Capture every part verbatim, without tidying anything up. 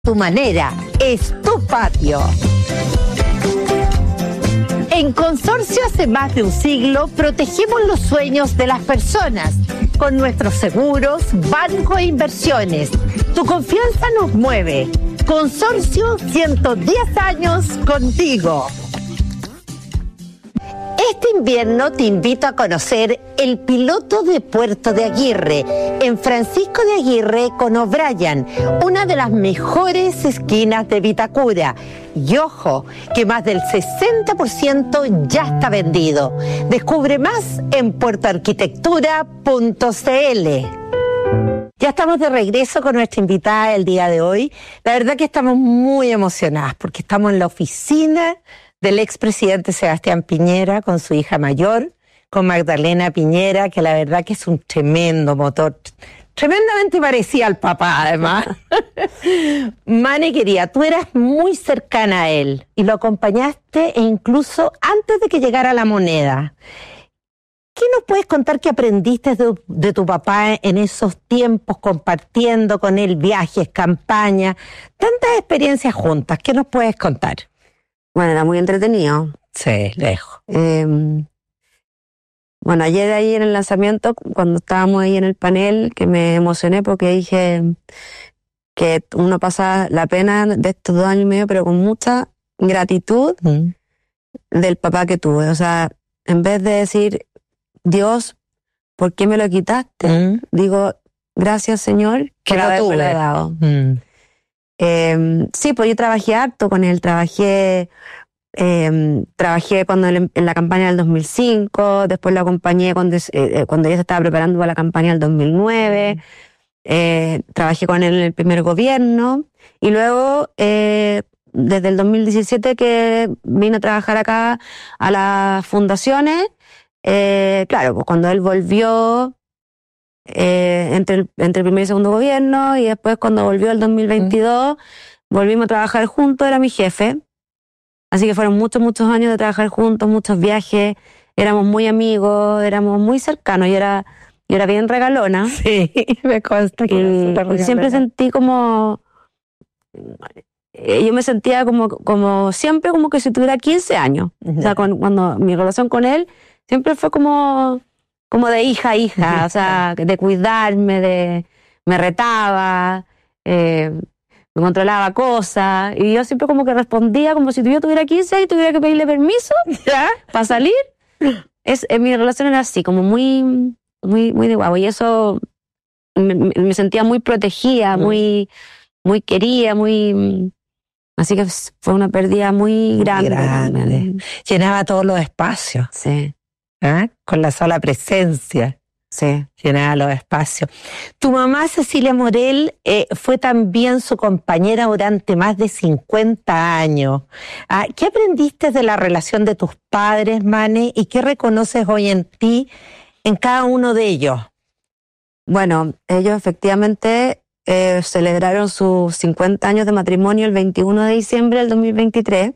Tu manera, es tu patio. En Consorcio hace más de un siglo protegemos los sueños de las personas con nuestros seguros, banco e inversiones. Tu confianza nos mueve. Consorcio, ciento diez años contigo. Este invierno te invito a conocer el piloto de Puerto de Aguirre, en Francisco de Aguirre con O'Brien, una de las mejores esquinas de Vitacura. Y ojo, que más del sesenta por ciento ya está vendido. Descubre más en puerto arquitectura punto c l. Ya estamos de regreso con nuestra invitada el día de hoy. La verdad que estamos muy emocionadas porque estamos en la oficina del expresidente Sebastián Piñera con su hija mayor, con Magdalena Piñera, que la verdad que es un tremendo motor, tremendamente parecía al papá además. Mane querida, tú eras muy cercana a él y lo acompañaste e incluso antes de que llegara la moneda. ¿Qué nos puedes contar que aprendiste de, de tu papá en esos tiempos compartiendo con él viajes, campañas, tantas experiencias juntas? ¿Qué nos puedes contar? Bueno, era muy entretenido. Sí, lejos. Eh, bueno, ayer ahí en el lanzamiento, cuando estábamos ahí en el panel, que me emocioné porque dije que uno pasa la pena de estos dos años y medio, pero con mucha gratitud mm. del papá que tuve. O sea, en vez de decir, Dios, ¿por qué me lo quitaste? Mm. Digo, gracias, Señor, que por lo haberme dado. Mm. Eh, sí, pues yo trabajé harto con él, trabajé eh, trabajé cuando él, en la campaña del dos mil cinco, después lo acompañé cuando, eh, cuando ella se estaba preparando para la campaña del dos mil nueve, eh, trabajé con él en el primer gobierno y luego eh, desde el dos mil diecisiete que vino a trabajar acá a las fundaciones, eh, claro, pues cuando él volvió Eh, entre, el, entre el primer y segundo gobierno y después cuando volvió el dos mil veintidós mm. volvimos a trabajar juntos, era mi jefe, así que fueron muchos muchos años de trabajar juntos, muchos viajes, éramos muy amigos, éramos muy cercanos, yo era, yo era bien regalona, sí, me consta que y, y siempre sentí como yo me sentía como, como siempre como que si tuviera quince años, uh-huh. O sea, con, cuando mi relación con él siempre fue como como de hija a hija, o sea, de cuidarme, de me retaba, eh, me controlaba cosas, y yo siempre como que respondía como si yo tuviera quince años y tuviera que pedirle permiso para salir. Es, eh, mi relación era así, como muy, muy, muy de guau, y eso me, me sentía muy protegida, muy, muy querida, muy... Así que fue una pérdida muy grande. grande. Llenaba todos los espacios. Sí. ¿Ah? Con la sola presencia. Sí. Llenaba los espacios. Tu mamá, Cecilia Morel, eh, fue también su compañera durante más de cincuenta años. ¿Ah? ¿Qué aprendiste de la relación de tus padres, Mane, y qué reconoces hoy en ti, en cada uno de ellos? Bueno, ellos efectivamente eh, celebraron sus cincuenta años de matrimonio el veintiuno de diciembre del dos mil veintitrés.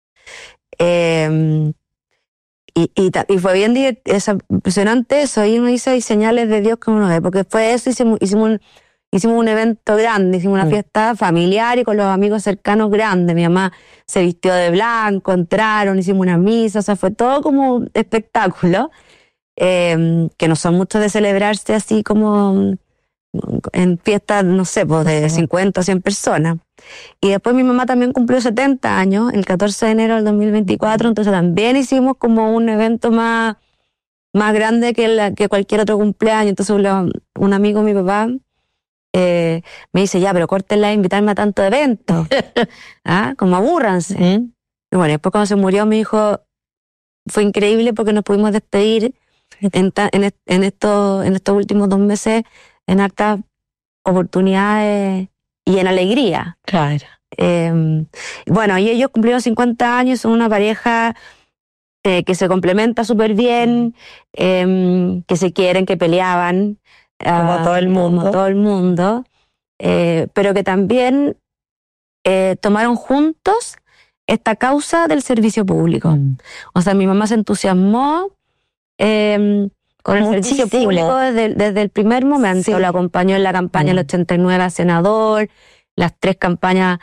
Eh... Y, y, y fue bien es impresionante eso, y uno dice, hay señales de Dios que uno ve, porque después de eso hicimos, hicimos, un, hicimos un evento grande, hicimos una mm. fiesta familiar y con los amigos cercanos grandes, mi mamá se vistió de blanco, entraron, hicimos una misa, o sea, fue todo como un espectáculo, eh, que no son muchos de celebrarse así como en fiestas, no sé, pues de cincuenta o cien personas. Y después mi mamá también cumplió setenta años, el catorce de enero del dos mil veinticuatro, entonces también hicimos como un evento más, más grande que, la, que cualquier otro cumpleaños. Entonces un, un amigo de mi papá eh, me dice, ya, pero córtenla a invitarme a tantos eventos, ¿ah? Como abúrranse. ¿Mm? Y bueno, después cuando se murió mi hijo, fue increíble porque nos pudimos despedir en, ta, en, en, estos, en estos últimos dos meses en hartas oportunidades y en alegría. Claro. Eh, bueno, y ellos cumplieron cincuenta años, son una pareja eh, que se complementa súper bien, eh, que se quieren, que peleaban. Como uh, todo el mundo. Como todo el mundo. Eh, pero que también eh, tomaron juntos esta causa del servicio público. Mm. O sea, mi mamá se entusiasmó eh, con el Muchísimo. servicio público desde, desde el primer momento. Sí. Lo acompañó en la campaña del mm. ochenta y nueve a senador, las tres campañas